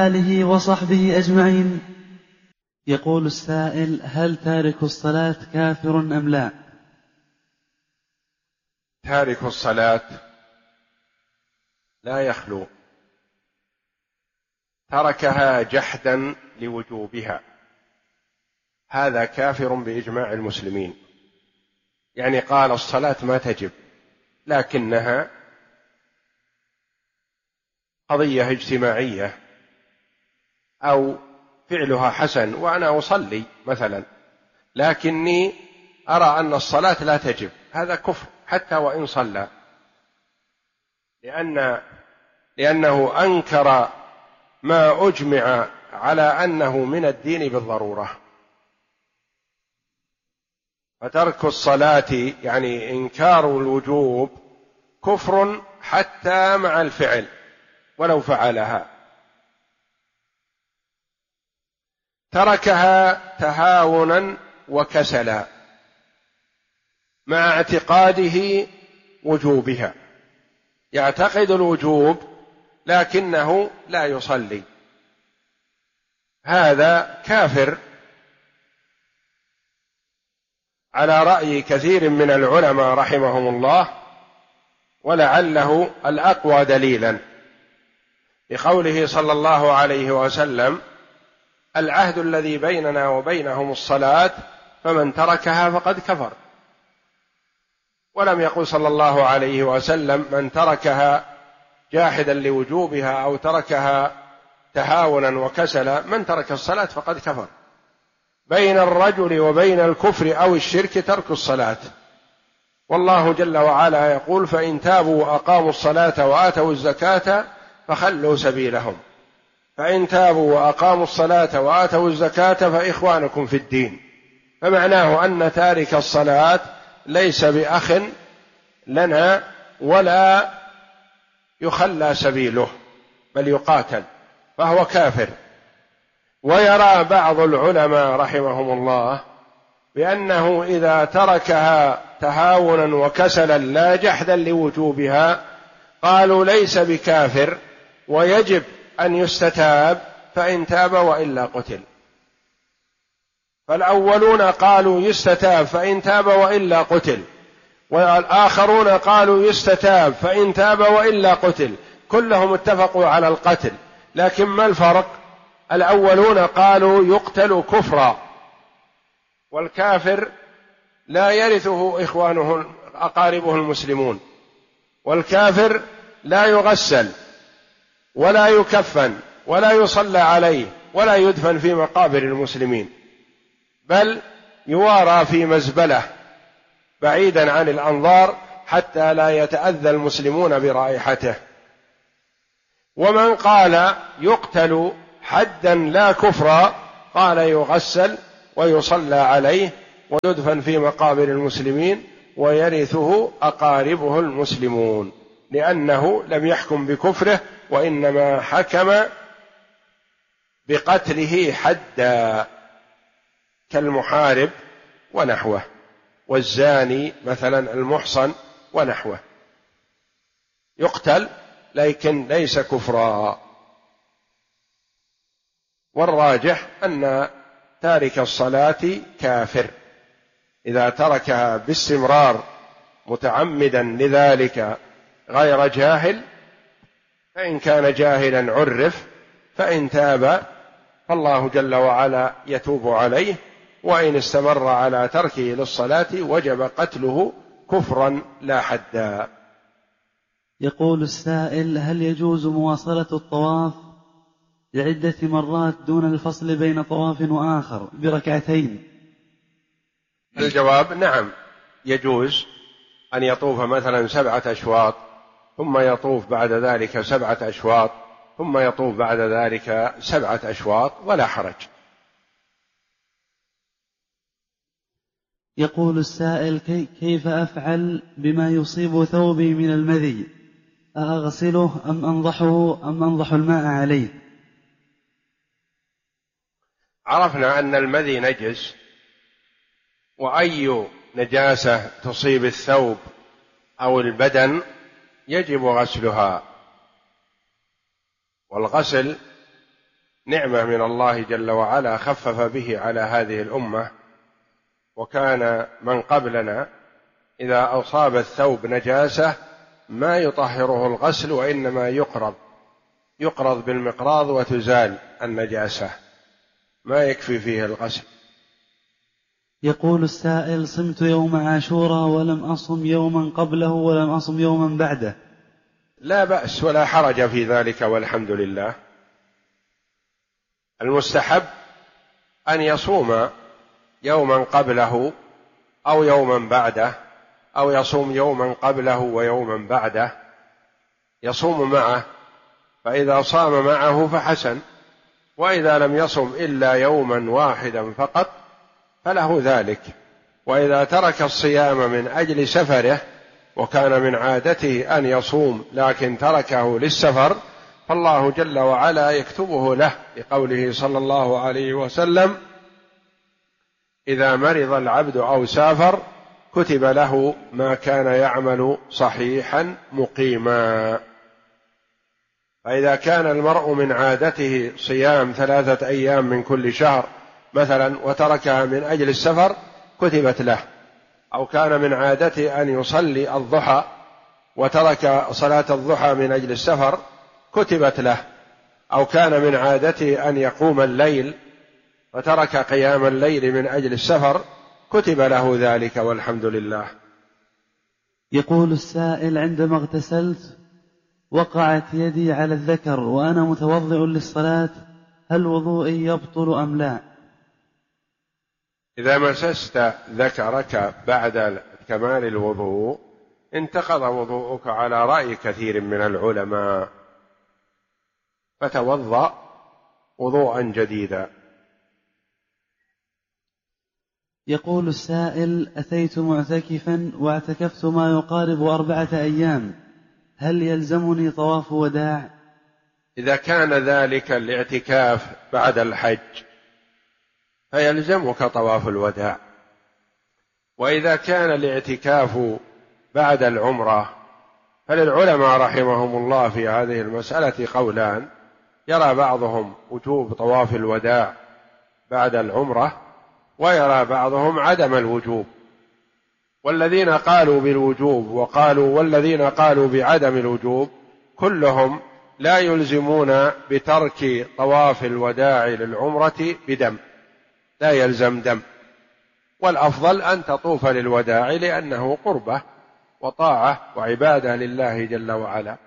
آله وصحبه أجمعين. يقول السائل: هل تارك الصلاة كافر أم لا؟ تارك الصلاة لا يخلو، تركها جحدا لوجوبها، هذا كافر بإجماع المسلمين. يعني قال الصلاة ما تجب، لكنها قضية اجتماعية أو فعلها حسن وأنا أصلي مثلا، لكني أرى أن الصلاة لا تجب، هذا كفر حتى وإن صلى، لأنه أنكر ما أجمع على أنه من الدين بالضرورة. فترك الصلاة يعني إنكار الوجوب كفر حتى مع الفعل ولو فعلها. تركها تهاونا وكسلا مع اعتقاده وجوبها، يعتقد الوجوب لكنه لا يصلي، هذا كافر على رأي كثير من العلماء رحمهم الله، ولعله الأقوى دليلا لقوله صلى الله عليه وسلم: العهد الذي بيننا وبينهم الصلاة فمن تركها فقد كفر. ولم يقل صلى الله عليه وسلم من تركها جاحدا لوجوبها أو تركها تهاونا وكسلا، من ترك الصلاة فقد كفر. بين الرجل وبين الكفر أو الشرك ترك الصلاة، والله جل وعلا يقول: فإن تابوا وأقاموا الصلاة وآتوا الزكاة فخلوا سبيلهم. فإن تابوا وأقاموا الصلاة وآتوا الزكاة فإخوانكم في الدين. فمعناه أن تارك الصلاة ليس بأخ لنا ولا يخلى سبيله، بل يقاتل، فهو كافر. ويرى بعض العلماء رحمهم الله بأنه إذا تركها تهاونا وكسلا لا جحدا لوجوبها قالوا ليس بكافر ويجب أن يستتاب، فإن تاب وإلا قتل. فالأولون قالوا يستتاب فإن تاب وإلا قتل، والآخرون قالوا يستتاب فإن تاب وإلا قتل، كلهم اتفقوا على القتل. لكن ما الفرق؟ الأولون قالوا يقتل كفرا، والكافر لا يرثه إخوانه أقاربه المسلمون، والكافر لا يغسل ولا يكفن ولا يصلى عليه ولا يدفن في مقابر المسلمين، بل يوارى في مزبلة بعيدا عن الأنظار حتى لا يتأذى المسلمون برائحته. ومن قال يقتل حدا لا كفرا قال يغسل ويصلى عليه ويدفن في مقابر المسلمين ويرثه أقاربه المسلمون، لأنه لم يحكم بكفره وإنما حكم بقتله حدا، كالمحارب ونحوه، والزاني مثلا المحصن ونحوه، يقتل لكن ليس كفرا. والراجح أن تارك الصلاة كافر إذا تركها باستمرار متعمدا لذلك غير جاهل، فإن كان جاهلا عرف، فإن تاب فالله جل وعلا يتوب عليه، وإن استمر على تركه للصلاة وجب قتله كفرا لا حدا. يقول السائل: هل يجوز مواصلة الطواف لعدة مرات دون الفصل بين طواف وآخر بركعتين؟ الجواب: نعم، يجوز أن يطوف مثلا 7 أشواط، ثم يطوف بعد ذلك 7 أشواط، ثم يطوف بعد ذلك 7 أشواط، ولا حرج. يقول السائل: كيف أفعل بما يصيب ثوبي من المذي؟ أغسله أم أنضح الماء عليه؟ عرفنا أن المذي نجس، وأي نجاسة تصيب الثوب أو البدن يجب غسلها، والغسل نعمة من الله جل وعلا خفف به على هذه الأمة. وكان من قبلنا إذا أصاب الثوب نجاسة ما يطهره الغسل، وإنما يقرض بالمقراض وتزال النجاسة، ما يكفي فيه الغسل. يقول السائل: صمت يوم عاشوراء ولم أصم يوما قبله ولم أصم يوما بعده. لا بأس ولا حرج في ذلك، والحمد لله. المستحب أن يصوم يوما قبله أو يوما بعده، أو يصوم يوما قبله ويوما بعده، يصوم معه، فإذا صام معه فحسن، وإذا لم يصم إلا يوما واحدا فقط فله ذلك. وإذا ترك الصيام من أجل سفره وكان من عادته أن يصوم لكن تركه للسفر، فالله جل وعلا يكتبه له، لقوله صلى الله عليه وسلم: إذا مرض العبد أو سافر كتب له ما كان يعمل صحيحا مقيما. فإذا كان المرء من عادته صيام 3 أيام من كل شهر مثلا وتركها من أجل السفر كتبت له، أو كان من عادته أن يصلي الضحى وترك صلاة الضحى من أجل السفر كتبت له، أو كان من عادته أن يقوم الليل وترك قيام الليل من أجل السفر كتب له ذلك، والحمد لله. يقول السائل: عندما اغتسلت وقعت يدي على الذكر وأنا متوضئ للصلاة، هل وضوئي يبطل أم لا؟ إذا مسست ذكرك بعد كمال الوضوء انتقض وضوءك على رأي كثير من العلماء، فتوضأ وضوءا جديدا. يقول السائل: أتيت معتكفا واعتكفت ما يقارب 4 أيام، هل يلزمني طواف وداع؟ إذا كان ذلك الاعتكاف بعد الحج فيلزمك طواف الوداع، وإذا كان الاعتكاف بعد العمرة فللعلماء رحمهم الله في هذه المسألة قولان: يرى بعضهم وجوب طواف الوداع بعد العمرة، ويرى بعضهم عدم الوجوب. والذين قالوا بالوجوب والذين قالوا بعدم الوجوب كلهم لا يلزمون بترك طواف الوداع للعمرة بدم، لا يلزم دم، والأفضل أن تطوف للوداع لأنه قربة وطاعة وعبادة لله جل وعلا.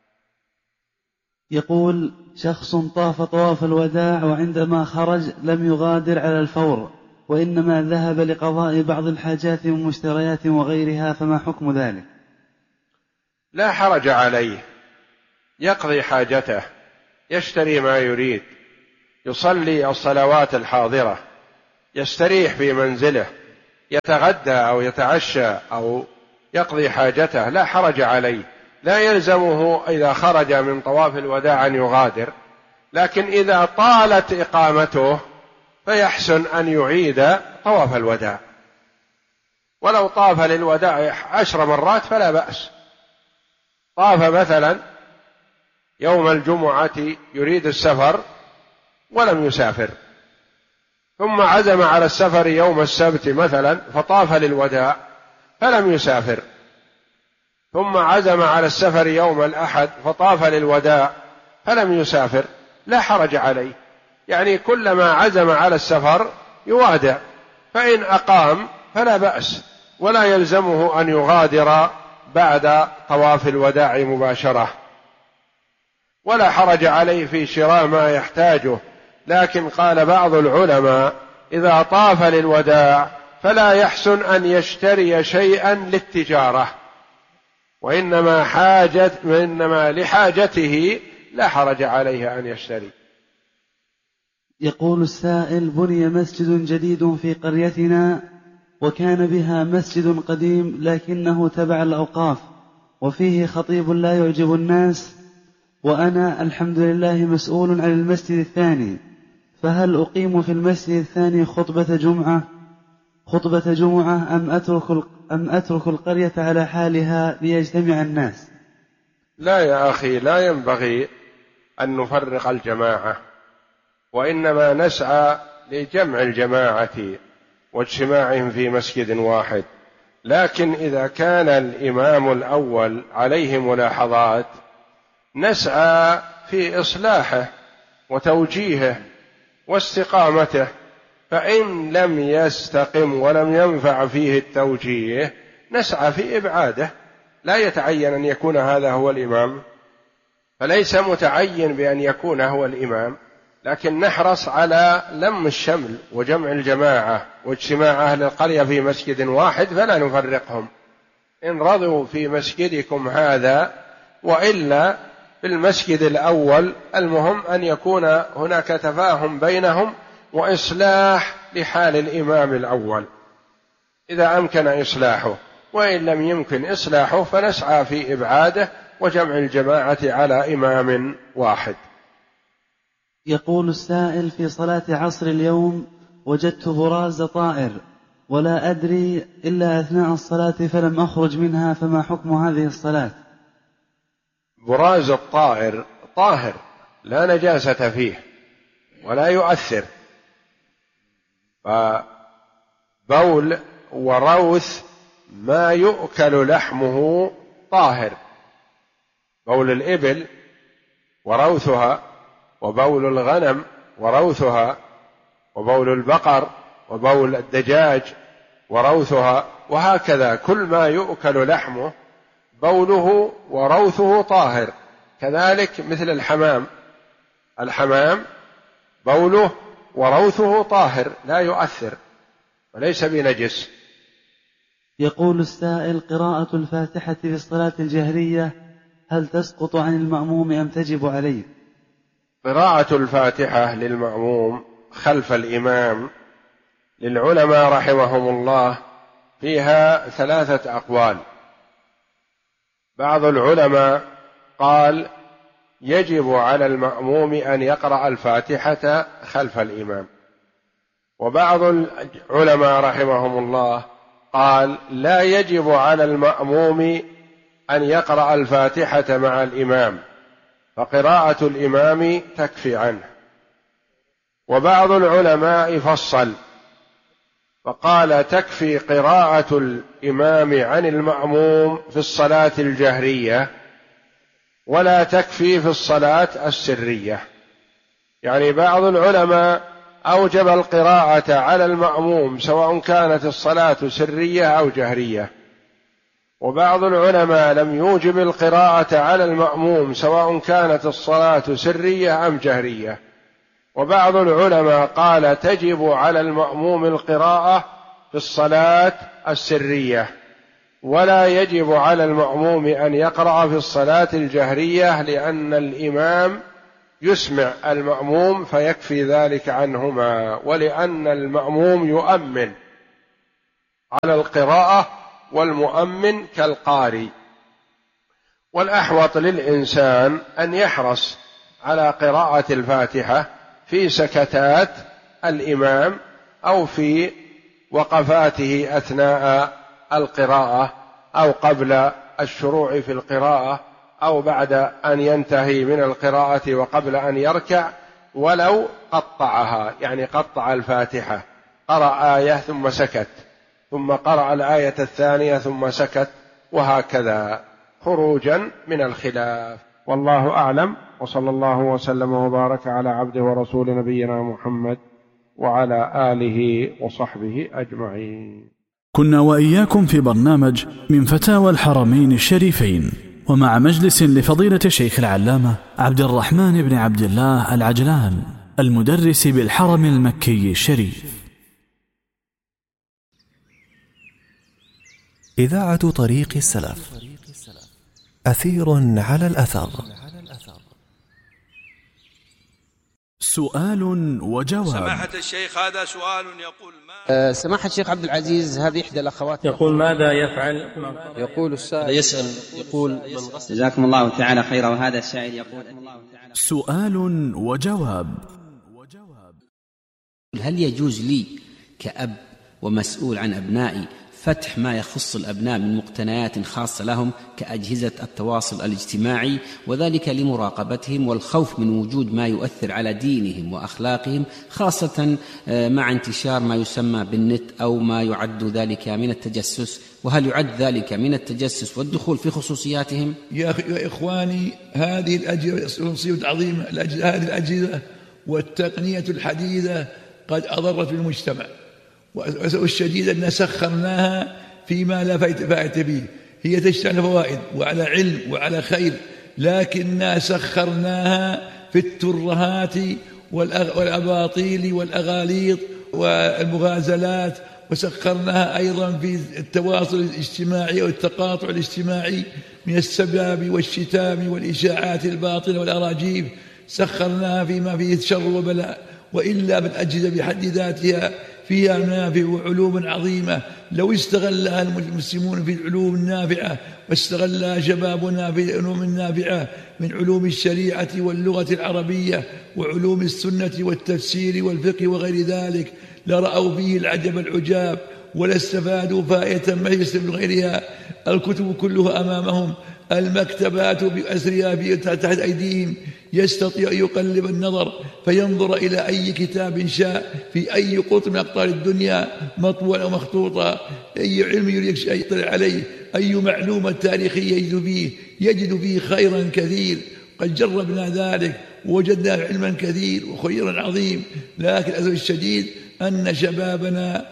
يقول: شخص طاف طواف الوداع وعندما خرج لم يغادر على الفور، وإنما ذهب لقضاء بعض الحاجات من مشتريات وغيرها، فما حكم ذلك؟ لا حرج عليه، يقضي حاجته، يشتري ما يريد، يصلي الصلوات الحاضرة، يستريح في منزله، يتغدى أو يتعشى أو يقضي حاجته، لا حرج عليه. لا يلزمه إذا خرج من طواف الوداع أن يغادر، لكن إذا طالت إقامته فيحسن أن يعيد طواف الوداع، ولو طاف للوداع 10 مرات فلا بأس. طاف مثلا يوم الجمعة يريد السفر ولم يسافر، ثم عزم على السفر يوم السبت مثلا فطاف للوداع فلم يسافر، ثم عزم على السفر يوم الأحد فطاف للوداع فلم يسافر، لا حرج عليه. يعني كلما عزم على السفر يوادع، فإن أقام فلا بأس، ولا يلزمه أن يغادر بعد طواف الوداع مباشرة، ولا حرج عليه في شراء ما يحتاجه. لكن قال بعض العلماء: إذا طاف للوداع فلا يحسن أن يشتري شيئا للتجارة، وإنما لحاجته لا حرج عليه أن يشتري. يقول السائل: بني مسجد جديد في قريتنا، وكان بها مسجد قديم لكنه تبع الأوقاف، وفيه خطيب لا يعجب الناس، وأنا الحمد لله مسؤول عن المسجد الثاني، فهل أقيم في المسجد الثاني خطبة جمعة أم أترك القرية على حالها ليجتمع الناس؟ لا يا أخي، لا ينبغي أن نفرق الجماعة، وإنما نسعى لجمع الجماعة واجتماعهم في مسجد واحد. لكن إذا كان الإمام الأول عليه ملاحظات نسعى في إصلاحه وتوجيهه واستقامته، فإن لم يستقم ولم ينفع فيه التوجيه نسعى في إبعاده. لا يتعين أن يكون هذا هو الإمام، فليس متعين بأن يكون هو الإمام، لكن نحرص على لم الشمل وجمع الجماعة واجتماع أهل القرية في مسجد واحد، فلا نفرقهم إن رضوا في مسجدكم هذا وإلا في المسجد الأول. المهم أن يكون هناك تفاهم بينهم وإصلاح لحال الإمام الأول إذا أمكن إصلاحه، وإن لم يمكن إصلاحه فنسعى في إبعاده وجمع الجماعة على إمام واحد. يقول السائل: في صلاة عصر اليوم وجدت براز طائر ولا أدري إلا أثناء الصلاة فلم أخرج منها، فما حكم هذه الصلاة؟ براز الطائر طاهر لا نجاسة فيه ولا يؤثر، فبول وروث ما يؤكل لحمه طاهر، بول الإبل وروثها، وبول الغنم وروثها، وبول البقر وبول الدجاج وروثها، وهكذا كل ما يؤكل لحمه بوله وروثه طاهر. كذلك مثل الحمام بوله وروثه طاهر لا يؤثر وليس بنجس. يقول السائل: قراءة الفاتحة في الصلاة الجهرية هل تسقط عن المأموم أم تجب عليه؟ قراءة الفاتحة للمأموم خلف الإمام للعلماء رحمهم الله فيها 3 أقوال. بعض العلماء قال يجب على المأموم أن يقرأ الفاتحة خلف الإمام، وبعض العلماء رحمهم الله قال لا يجب على المأموم أن يقرأ الفاتحة مع الإمام، فقراءة الإمام تكفي عنه. وبعض العلماء فصل فقال تكفي قراءة الإمام عن المأموم في الصلاة الجهرية ولا تكفي في الصلاة السرية. يعني بعض العلماء أوجب القراءة على المأموم سواء كانت الصلاة سرية أو جهرية، وبعض العلماء لم يوجب القراءة على المأموم سواء كانت الصلاة سرية أم جهرية، وبعض العلماء قال تجب على المأموم القراءة في الصلاة السرية ولا يجب على المأموم أن يقرأ في الصلاة الجهرية، لأن الإمام يسمع المأموم فيكفي ذلك عنهما، ولأن المأموم يؤمن على القراءة والمؤمن كالقارئ. والأحوط للإنسان أن يحرص على قراءة الفاتحة في سكتات الإمام أو في وقفاته أثناء القراءة أو قبل الشروع في القراءة أو بعد أن ينتهي من القراءة وقبل أن يركع، ولو قطعها، يعني قطع الفاتحة، قرأ آية ثم سكت ثم قرأ الآية الثانية ثم سكت، وهكذا خروجا من الخلاف. والله أعلم، وصلى الله وسلم وبارك على عبده ورسول نبينا محمد وعلى آله وصحبه أجمعين. كنا وإياكم في برنامج من فتاوى الحرمين الشريفين، ومع مجلس لفضيلة الشيخ العلامة عبد الرحمن بن عبد الله العجلان المدرس بالحرم المكي الشريف. إذاعة طريق السلف، أثير على الأثر. سؤال وجواب. سماحة الشيخ، هذا سؤال يقول ما سماحة الشيخ عبد العزيز، هذه إحدى الأخوات يقول ماذا يفعل؟ يقول السائل يسأل يقول جزاكم الله تعالى خيرا. وهذا السائل يقول سؤال وجواب. هل يجوز لي كأب ومسؤول عن أبنائي فتح ما يخص الأبناء من مقتنيات خاصة لهم كأجهزة التواصل الاجتماعي، وذلك لمراقبتهم والخوف من وجود ما يؤثر على دينهم وأخلاقهم، خاصة مع انتشار ما يسمى بالنت أو ما يعد ذلك من التجسس. وهل يعد ذلك من التجسس والدخول في خصوصياتهم؟ يا إخواني، هذه الأجهزة مصيبة عظيمة. هذه الأجهزة والتقنية الحديثة قد أضرت بالمجتمع، والشديد أن سخرناها فيما لا فائدة فيه. هي تشتغل فوائد وعلى علم وعلى خير، لكننا سخرناها في الترهات والأباطيل والأغاليط والمغازلات، وسخرناها أيضا في التواصل الاجتماعي والتقاطع الاجتماعي من السباب والشتام والإشاعات الباطلة والأراجيف. سخرناها فيما فيه شر وبلاء، وإلا بالأجهزة بحد ذاتها فيها منافع وعلوم عظيمة لو استغلها المسلمون في العلوم النافعة، واستغلها شبابنا في العلوم النافعة من علوم الشريعة واللغة العربية وعلوم السنة والتفسير والفقه وغير ذلك، لرأوا فيه العجب العجاب ولا استفادوا فائدة ما يستفيد من غيرها. الكتب كلها أمامهم، المكتبات بأسرها تحت أيديهم، يستطيع أن يقلب النظر فينظر إلى أي كتاب شاء في أي قطر من أقطار الدنيا مطبوعا أو مخطوطا، أي علم يريد أن يطلع عليه، أي معلومة تاريخية يجد فيه خيرا كثير. قد جربنا ذلك ووجدنا علما كثير وخيرا عظيم، لكن الأسف الشديد أن شبابنا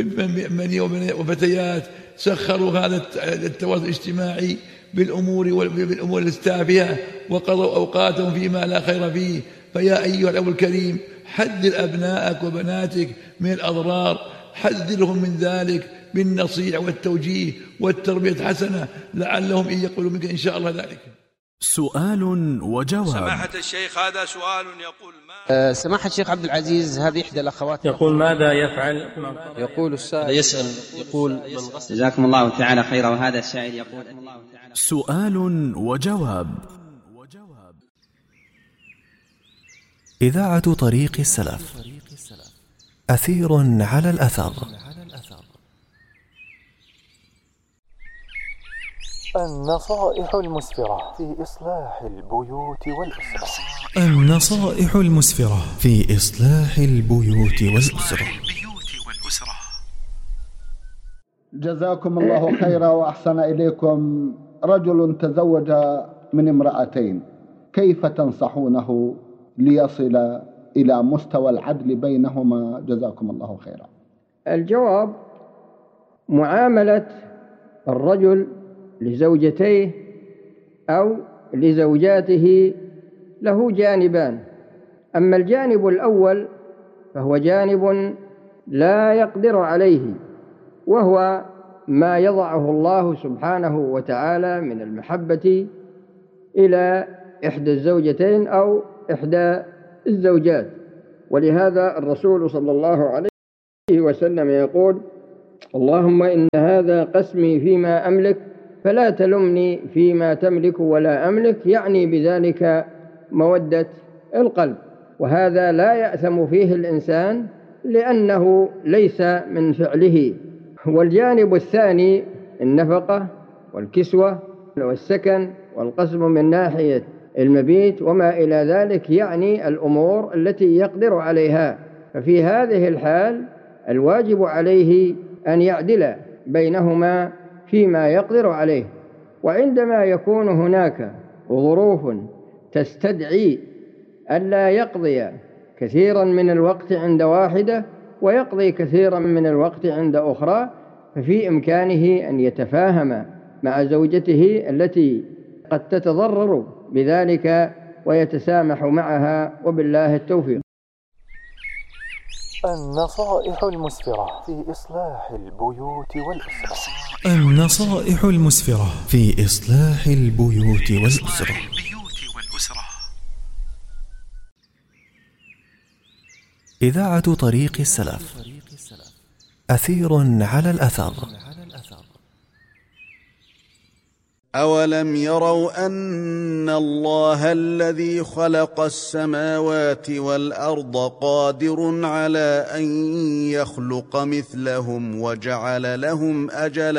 وفتيات سخروا هذا التواصل الاجتماعي بالأمور التافهة وقضوا أوقاتهم فيما لا خير فيه. فيا أيها الأب الكريم، حذر أبنائك وبناتك من الأضرار، حذرهم من ذلك بالنصيحة والتوجيه والتربية الحسنة، لعلهم إن يقولوا منك إن شاء الله ذلك. سؤال وجواب. سماحة الشيخ، هذا سؤال يقول سماحة الشيخ عبد العزيز، هذه إحدى الأخوات يقول ماذا يفعل؟ يقول السائل يسأل يقول جزاكم الله تعالى خيرا. وهذا السائل يقول سؤال وجواب. إذاعة طريق السلف، أثير على الأثر. النصائح المسفرة في إصلاح البيوت والأسرة. النصائح المسفرة في إصلاح البيوت والأسرة. جزاكم الله خيرا وأحسن إليكم. رجل تزوج من امرأتين، كيف تنصحونه ليصل إلى مستوى العدل بينهما؟ جزاكم الله خيرا. الجواب: معاملة الرجل لزوجتيه أو لزوجاته له جانبان. أما الجانب الأول فهو جانب لا يقدر عليه، وهو ما يضعه الله سبحانه وتعالى من المحبة إلى إحدى الزوجتين أو إحدى الزوجات. ولهذا الرسول صلى الله عليه وسلم يقول: اللهم إن هذا قسمي فيما أملك فلا تلمني فيما تملك ولا أملك، يعني بذلك مودة القلب. وهذا لا يأثم فيه الإنسان لأنه ليس من فعله. والجانب الثاني النفقة والكسوة والسكن والقسم من ناحية المبيت وما إلى ذلك، يعني الأمور التي يقدر عليها. ففي هذه الحال الواجب عليه أن يعدل بينهما فيما يقدر عليه. وعندما يكون هناك ظروف تستدعي ألا يقضي كثيرا من الوقت عند واحدة ويقضي كثيرا من الوقت عند أخرى، ففي إمكانه أن يتفاهم مع زوجته التي قد تتضرر بذلك ويتسامح معها، وبالله التوفيق. النصائح المسفرة في إصلاح البيوت والأسرة. النصائح المسفرة في إصلاح البيوت والأسرة. إذاعة طريق السلف، أثير على الأثر. أولم يروا أن الله الذي خلق السماوات والأرض قادر على أن يخلق مثلهم وجعل لهم أجلا